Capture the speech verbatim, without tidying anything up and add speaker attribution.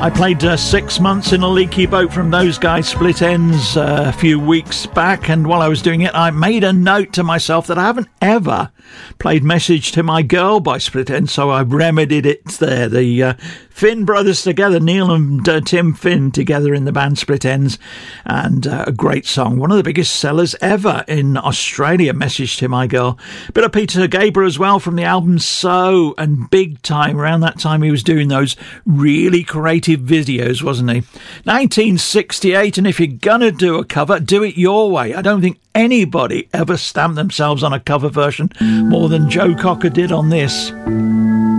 Speaker 1: I played uh, six months in a leaky boat from those guys, Split Ends, uh, a few weeks back, and while I was doing it, I made a note to myself that I haven't ever played Message to My Girl by Split Ends, so I remedied it there. The uh, Finn brothers together, Neil and uh, Tim Finn together in the band Split Ends, and uh, a great song, one of the biggest sellers ever in Australia, Message to My Girl. Bit of Peter Gabriel as well from the album So, and Big Time. Around that time he was doing those really creative videos, wasn't he? nineteen sixty-eight, and if you're gonna do a cover, do it your way. I don't think anybody ever stamped themselves on a cover version more than Joe Cocker did on this.